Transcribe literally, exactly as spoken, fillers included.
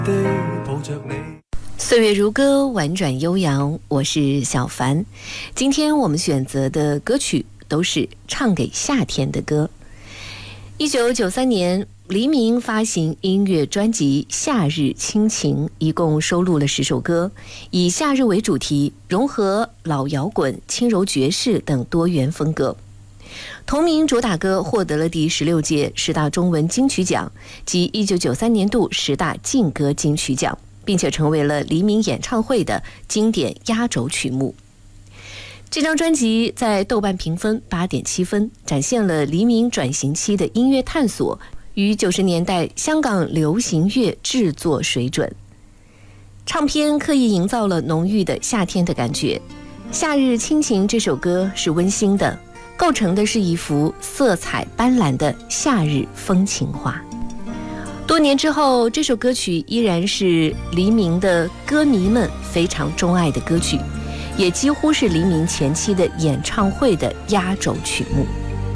岁月如歌，婉转悠扬，我是小凡。今天我们选择的歌曲都是唱给夏天的歌。一九九三年，黎明发行音乐专辑《夏日亲情》，一共收录了十首歌，以夏日为主题，融合老摇滚、轻柔爵士等多元风格。同名主打歌获得了第十六届十大中文金曲奖及一九九三年度十大劲歌金曲奖，并且成为了黎明演唱会的经典压轴曲目。这张专辑在豆瓣评分 八点七 分，展现了黎明转型期的音乐探索与九十年代香港流行乐制作水准。唱片刻意营造了浓郁的夏天的感觉。《夏日亲情》这首歌是温馨的，构成的是一幅色彩斑斓的夏日风情画。多年之后，这首歌曲依然是黎明的歌迷们非常钟爱的歌曲，也几乎是黎明前期的演唱会的压轴曲目。